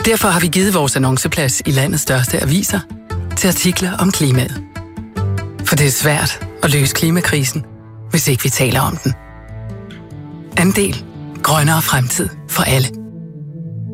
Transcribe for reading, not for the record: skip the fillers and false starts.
Derfor har vi givet vores annonceplads i landets største aviser til artikler om klimaet. For det er svært at løse klimakrisen, hvis ikke vi taler om den. Andel. Grønnere fremtid for alle.